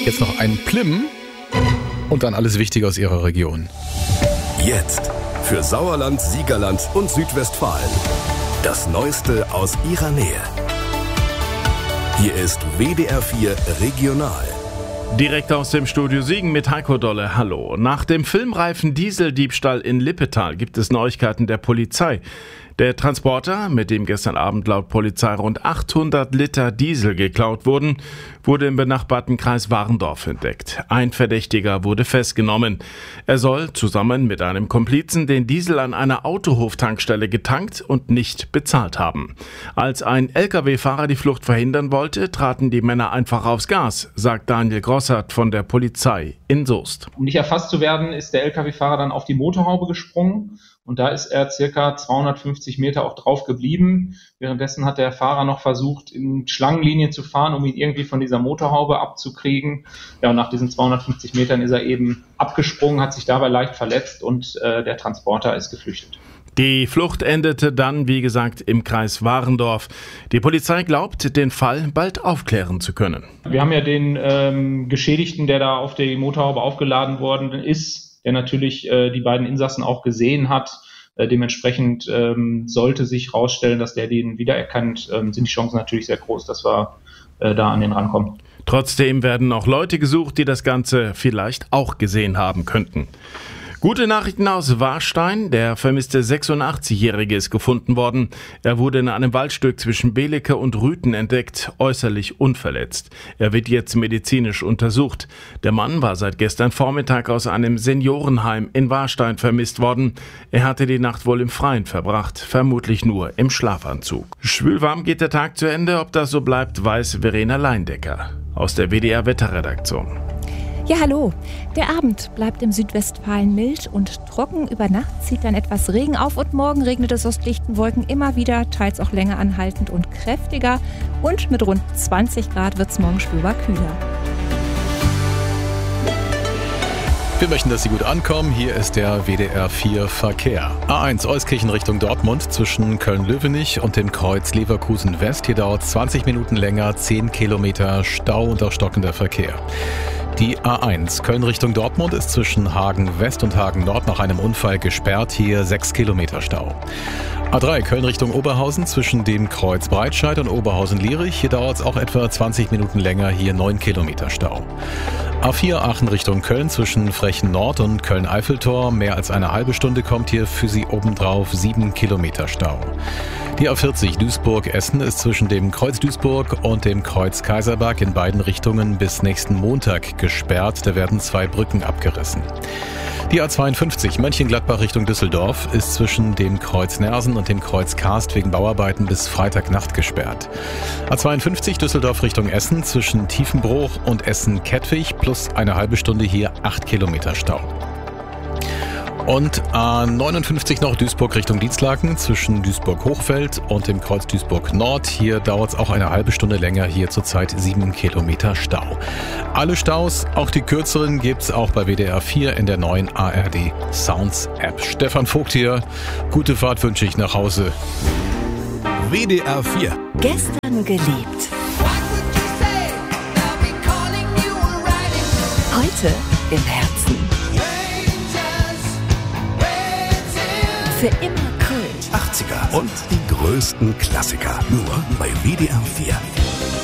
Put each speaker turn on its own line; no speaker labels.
Jetzt noch ein Plim und dann alles Wichtige aus Ihrer Region.
Jetzt für Sauerland, Siegerland und Südwestfalen. Das Neueste aus Ihrer Nähe. Hier ist WDR 4 Regional.
Direkt aus dem Studio Siegen mit Heiko Dolle. Hallo. Nach dem filmreifen Dieseldiebstahl in Lippetal gibt es Neuigkeiten der Polizei. Der Transporter, mit dem gestern Abend laut Polizei rund 800 Liter Diesel geklaut wurden, wurde im benachbarten Kreis Warendorf entdeckt. Ein Verdächtiger wurde festgenommen. Er soll zusammen mit einem Komplizen den Diesel an einer Autohoftankstelle getankt und nicht bezahlt haben. Als ein Lkw-Fahrer die Flucht verhindern wollte, traten die Männer einfach aufs Gas, sagt Daniel Grossart von der Polizei in Soest.
Um nicht erfasst zu werden, ist der Lkw-Fahrer dann auf die Motorhaube gesprungen. Und da ist er circa 250 Meter auch drauf geblieben. Währenddessen hat der Fahrer noch versucht, in Schlangenlinien zu fahren, um ihn irgendwie von dieser Motorhaube abzukriegen. Ja, und nach diesen 250 Metern ist er eben abgesprungen, hat sich dabei leicht verletzt und der Transporter ist geflüchtet.
Die Flucht endete dann, wie gesagt, im Kreis Warendorf. Die Polizei glaubt, den Fall bald aufklären zu können.
Wir haben ja den Geschädigten, der da auf die Motorhaube aufgeladen worden ist, der natürlich die beiden Insassen auch gesehen hat. Dementsprechend sollte sich herausstellen, dass der den wiedererkannt, sind die Chancen natürlich sehr groß, dass wir da an den rankommen.
Trotzdem werden auch Leute gesucht, die das Ganze vielleicht auch gesehen haben könnten. Gute Nachrichten aus Warstein. Der vermisste 86-Jährige ist gefunden worden. Er wurde in einem Waldstück zwischen Belecke und Rüthen entdeckt, äußerlich unverletzt. Er wird jetzt medizinisch untersucht. Der Mann war seit gestern Vormittag aus einem Seniorenheim in Warstein vermisst worden. Er hatte die Nacht wohl im Freien verbracht, vermutlich nur im Schlafanzug. Schwülwarm geht der Tag zu Ende. Ob das so bleibt, weiß Verena Leindecker aus der WDR-Wetterredaktion.
Ja, hallo. Der Abend bleibt im Südwestfalen mild und trocken. Über Nacht zieht dann etwas Regen auf und morgen regnet es aus dichten Wolken immer wieder, teils auch länger anhaltend und kräftiger. Und mit rund 20 Grad wird es morgen spürbar kühler.
Wir möchten, dass Sie gut ankommen. Hier ist der WDR 4 Verkehr. A1 Euskirchen Richtung Dortmund zwischen Köln-Löwenich und dem Kreuz Leverkusen West. Hier dauert 20 Minuten länger, 10 Kilometer Stau und auch stockender Verkehr. Die A1 Köln Richtung Dortmund ist zwischen Hagen West und Hagen Nord nach einem Unfall gesperrt. Hier 6 Kilometer Stau. A3 Köln Richtung Oberhausen zwischen dem Kreuz Breitscheid und Oberhausen-Lierich. Hier dauert es auch etwa 20 Minuten länger. Hier 9 Kilometer Stau. A4 Aachen Richtung Köln zwischen Frechen Nord und Köln-Eiffeltor. Mehr als eine halbe Stunde kommt hier für Sie obendrauf 7 Kilometer Stau. Die A40 Duisburg-Essen ist zwischen dem Kreuz Duisburg und dem Kreuz Kaiserberg in beiden Richtungen bis nächsten Montag gesperrt. Da werden 2 Brücken abgerissen. Die A52 Mönchengladbach Richtung Düsseldorf ist zwischen dem Kreuz Nersen und dem Kreuz Karst wegen Bauarbeiten bis Freitagnacht gesperrt. A52 Düsseldorf Richtung Essen zwischen Tiefenbruch und Essen-Kettwig plus eine halbe Stunde hier 8 Kilometer Stau. Und A59 noch Duisburg Richtung Dienstlaken zwischen Duisburg-Hochfeld und dem Kreuz Duisburg-Nord. Hier dauert es auch eine halbe Stunde länger, hier zurzeit 7 Kilometer Stau. Alle Staus, auch die kürzeren, gibt's auch bei WDR 4 in der neuen ARD Sounds App. Stefan Vogt hier, gute Fahrt wünsche ich nach Hause.
WDR 4.
Gestern geliebt. Heute im Herzen. Für immer Kult.
80er und die größten Klassiker. Nur bei WDR 4.